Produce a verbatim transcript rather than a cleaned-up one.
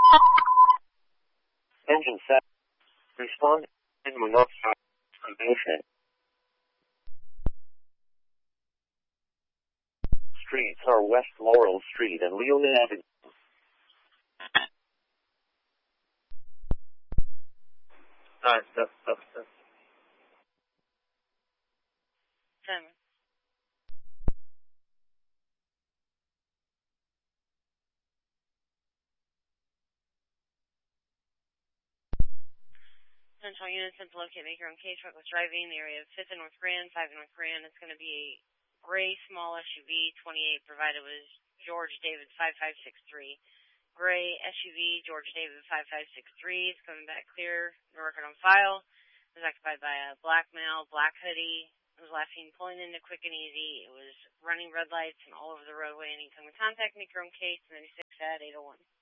Engine set. Respond in monoxide condition. Streets are West Laurel Street and Leona Avenue. Alright, stop, stop, stop. Simon. Central units sent to locate, make your own case. Truck was driving the area of fifth and North Grand, five and North Grand. It's going to be a gray small S U V, twenty-eight, provided was George David five five six three. Gray S U V, George David five five six three. It's coming back clear. No record on file. It was occupied by a black male, black hoodie. It was last seen pulling into Quick and Easy. It was running red lights and all over the roadway. Any incoming contact, make your own case, ninety-six at eight oh one.